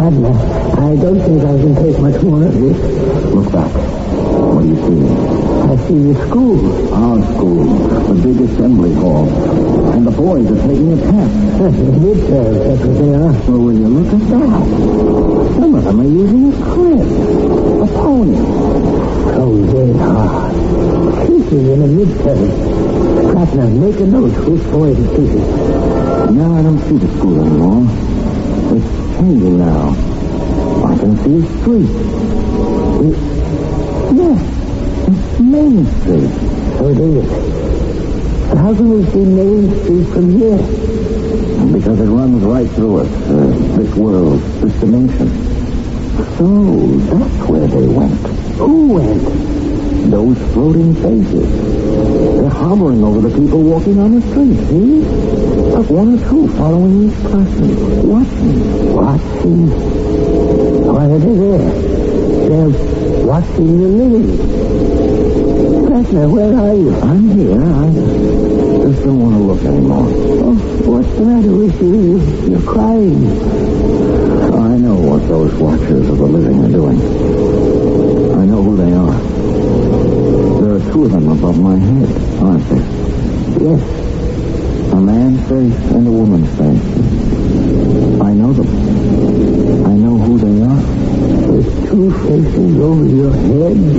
Adler, I don't think I can take much more of this. Look back. What do you see? I see the school. Our school. The big assembly hall. And the boys are taking a test. Midterms, that's what they are. Well, will you look at that? Some of them are using a crib. A pony. Oh, they are. Teaching in a midterm. Ratner, make a note which boy is teaching. No, I don't see the school anymore. It's changing now. I can see a street. Yes, it's Main Street. So it is. But how can we see Main Street from here? Because it runs right through us. This world, this dimension. So, that's where they went. Who went? Those floating faces. They're hovering over the people walking on the street, see? Like one or two following each person. Watching. Why are they there? They're watching the living. Ratner, where are you? I'm here. I just don't want to look anymore. Oh, what's the matter with you? You're crying. I know what those watchers of the living are doing. I know who they are. There are two of them above my head, aren't there? Yes. A man's face and a woman's face. I know them. I know who they are. There's two faces over your head.